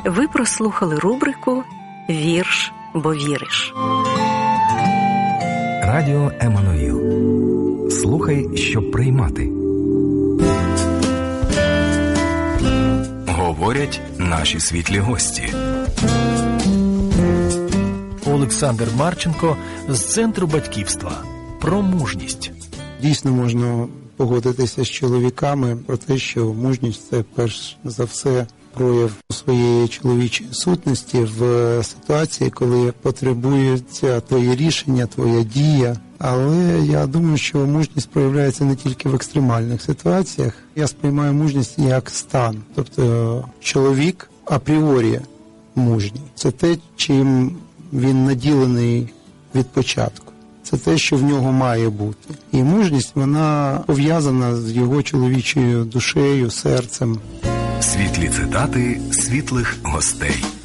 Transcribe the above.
Ви прослухали рубрику «Вірш, бо віриш». Радіо Еммануїл. Слухай, щоб приймати. Говорять наші світлі гості. Олександр Марченко з Центру батьківства. Про мужність. Дійсно можна погодитися з чоловіками про те, що мужність – це перш за все прояв своєї чоловічої сутності в ситуації, коли потребується твоє рішення, твоя дія. Але я думаю, що мужність проявляється не тільки в екстремальних ситуаціях. Я сприймаю мужність як стан. Тобто чоловік апріорі мужній. Це те, чим він наділений від початку. Це те, що в нього має бути. І мужність, вона пов'язана з його чоловічою душею, серцем. Світлі цитати світлих гостей.